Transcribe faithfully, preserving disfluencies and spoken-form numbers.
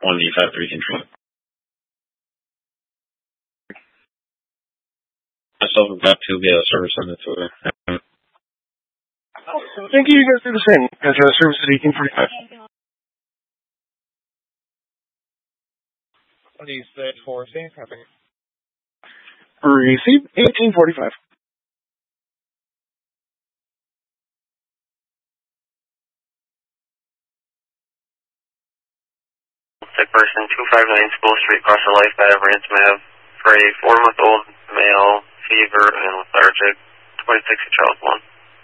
one D five three entry. I still got to be able to service on it to her. Oh, thank you. You guys do the same. You guys are service at eighteen forty-five. What do you say for safe happening? Receive eighteen forty-five. Sick person, two five nine School Street, Cross the Life, bad ransom have for a four-month-old male, fever and lethargic, twenty-six Charles one.